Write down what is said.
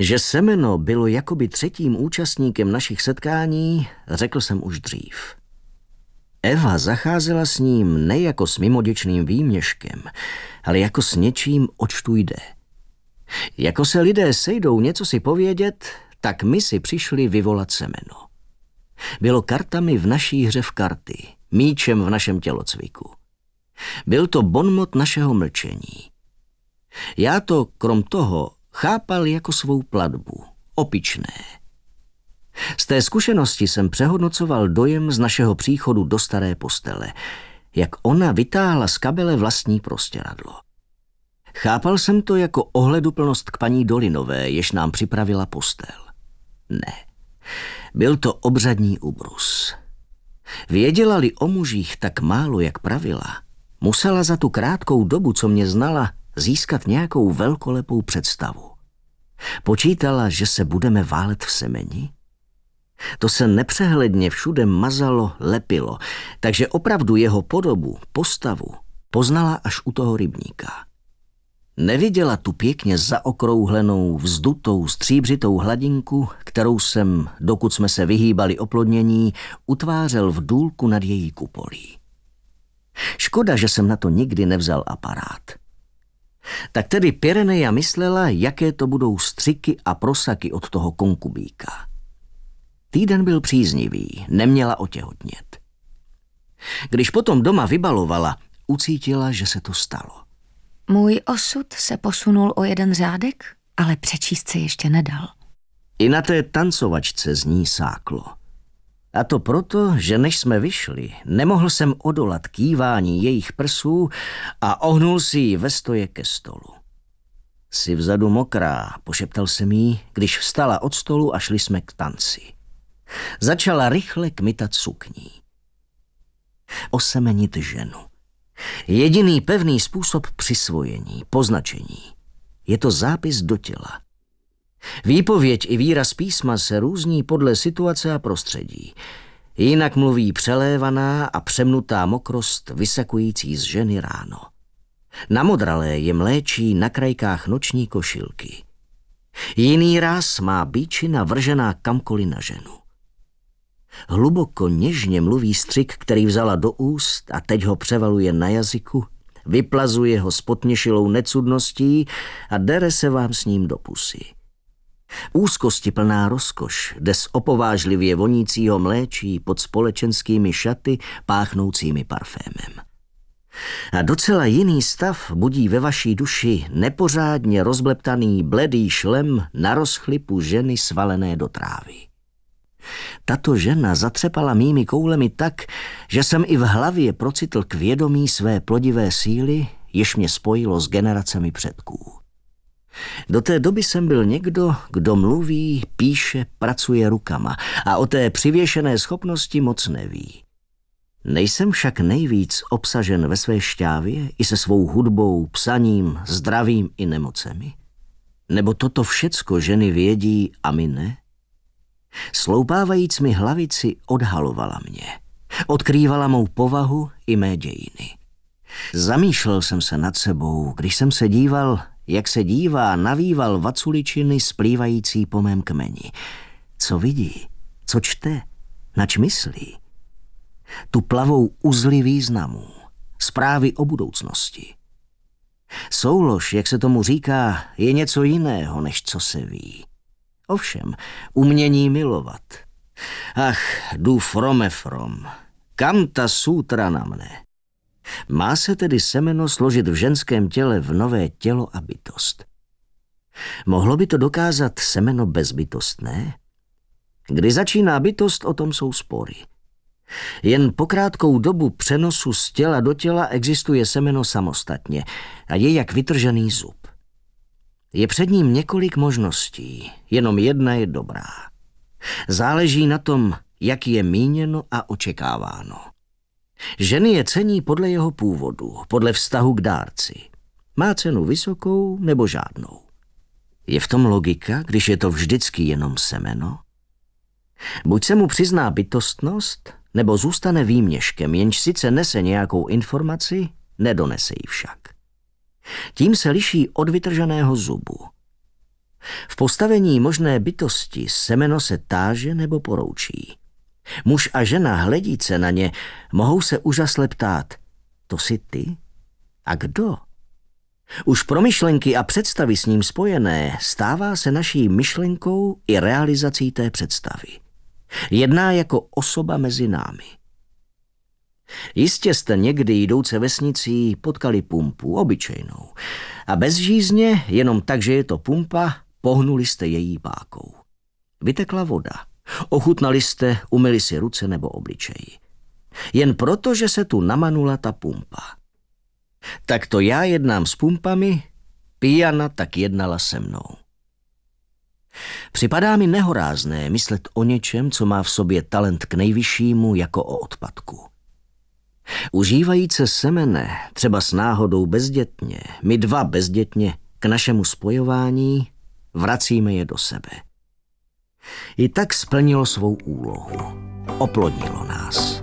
Že semeno bylo jakoby třetím účastníkem našich setkání, řekl jsem už dřív. Eva zacházela s ním ne jako s mimoděčným výměškem, ale jako s něčím, oč tu jde. Jako se lidé sejdou něco si povědět, tak my si přišli vyvolat semeno. Bylo kartami v naší hře v karty, míčem v našem tělocviku. Byl to bonmot našeho mlčení. Já to, krom toho, chápal jako svou platbu, opičné. Z té zkušenosti jsem přehodnocoval dojem z našeho příchodu do staré postele, jak ona vytáhla z kabele vlastní prostěradlo. Chápal jsem to jako ohleduplnost k paní Dolinové, jež nám připravila postel. Ne, byl to obřadní ubrus. Věděla-li o mužích tak málo, jak pravila, musela za tu krátkou dobu, co mě znala, získat nějakou velkolepou představu. Počítala, že se budeme válet v semeni? To se nepřehledně všude mazalo, lepilo, takže opravdu jeho podobu, postavu poznala až u toho rybníka. Neviděla tu pěkně zaokrouhlenou, vzdutou, stříbřitou hladinku, kterou jsem, dokud jsme se vyhýbali oplodnění, utvářel v důlku nad její kupolí. Škoda, že jsem na to nikdy nevzal aparát. Tak tedy Pyreneja myslela, jaké to budou střiky a prosaky od toho konkubíka. Týden byl příznivý, neměla otěhotnět. Když potom doma vybalovala, ucítila, že se to stalo. Můj osud se posunul o jeden řádek, ale přečíst se ještě nedal. I na té tancovačce z ní sáklo. A to proto, že než jsme vyšli, nemohl jsem odolat kývání jejich prsů a ohnul si ji ve stoje ke stolu. Jsi vzadu mokrá, pošeptal jsem jí, když vstala od stolu a šli jsme k tanci. Začala rychle kmitat sukní. Osemenit ženu. Jediný pevný způsob přisvojení, poznačení. Je to zápis do těla. Výpověď i výraz písma se různí podle situace a prostředí. Jinak mluví přelévaná a přemnutá mokrost vysakující z ženy ráno. Namodralé je mléčí na krajkách noční košilky. Jiný ráz má býčina vržená kamkoliv na ženu. Hluboko něžně mluví střik, který vzala do úst a teď ho převaluje na jazyku, vyplazuje ho s potměšilou necudností a dere se vám s ním do pusy. Úzkostiplná rozkoš jde z opovážlivě vonícího mléčí pod společenskými šaty páchnoucími parfémem. A docela jiný stav budí ve vaší duši nepořádně rozbleptaný bledý šlem na rozchlipu ženy svalené do trávy. Tato žena zatřepala mými koulemi tak, že jsem i v hlavě procitl k vědomí své plodivé síly, jež mě spojilo s generacemi předků. Do té doby jsem byl někdo, kdo mluví, píše, pracuje rukama a o té přivěšené schopnosti moc neví. Nejsem však nejvíc obsažen ve své šťávě i se svou hudbou, psaním, zdravím i nemocemi? Nebo toto všecko ženy vědí a my ne? Sloupávajíc mi hlavici odhalovala mě. Odkrývala mou povahu i mé dějiny. Zamýšlel jsem se nad sebou, když jsem se díval, jak se dívá na výval vaculičiny splývající po mém kmeni. Co vidí? Co čte? Nač myslí? Tu plavou uzly významů, zprávy o budoucnosti. Soulož, jak se tomu říká, je něco jiného, než co se ví. Ovšem, umění milovat. Ach, du frome from, kam ta sútra na mne? Má se tedy semeno složit v ženském těle v nové tělo a bytost. Mohlo by to dokázat semeno bezbytostné? Kdy začíná bytost, o tom jsou spory. Jen po krátkou dobu přenosu z těla do těla existuje semeno samostatně a je jak vytržený zub. Je před ním několik možností, jenom jedna je dobrá. Záleží na tom, jak je míněno a očekáváno. Ženy je cení podle jeho původu, podle vztahu k dárci. Má cenu vysokou nebo žádnou. Je v tom logika, když je to vždycky jenom semeno? Buď se mu přizná bytostnost, nebo zůstane výměškem, jenž sice nese nějakou informaci, nedonese ji však. Tím se liší od vytrženého zubu. V postavení možné bytosti semeno se táže nebo poroučí. Muž a žena hledíce na ně mohou se úžasle ptát, to jsi ty? A kdo? Už pro myšlenky a představy s ním spojené stává se naší myšlenkou i realizací té představy. Jedná jako osoba mezi námi. Jistě jste někdy jdouce vesnicí potkali pumpu, obyčejnou. A bez žízně, jenom tak, že je to pumpa, pohnuli jste její pákou. Vytekla voda. Ochutnali jste, umyli si ruce nebo obličej. Jen proto, že se tu namanula ta pumpa. Tak to já jednám s pumpami, Pijana tak jednala se mnou. Připadá mi nehorázné myslet o něčem, co má v sobě talent k nejvyššímu, jako o odpadku. Užívajíce semene, třeba s náhodou bezdětně, my dva bezdětně, k našemu spojování, vracíme je do sebe. I tak splnilo svou úlohu. Oplodnilo nás.